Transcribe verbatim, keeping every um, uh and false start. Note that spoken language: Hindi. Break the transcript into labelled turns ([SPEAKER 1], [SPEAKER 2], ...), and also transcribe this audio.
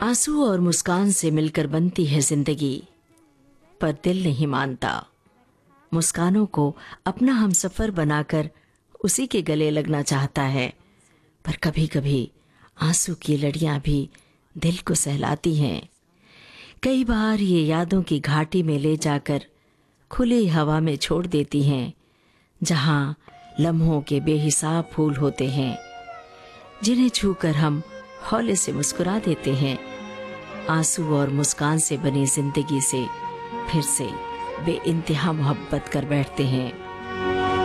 [SPEAKER 1] आंसू और मुस्कान से मिलकर बनती है जिंदगी, पर दिल नहीं मानता। मुस्कानों को अपना हमसफर बनाकर उसी के गले लगना चाहता है, पर कभी कभी आंसू की लड़ियां भी दिल को सहलाती हैं। कई बार ये यादों की घाटी में ले जाकर खुली हवा में छोड़ देती हैं, जहां लम्हों के बेहिसाब फूल होते हैं, जिन्हें छूकर हम हौले से मुस्कुरा देते हैं। आंसू और मुस्कान से बनी जिंदगी से फिर से बेइंतहा मोहब्बत कर बैठते हैं।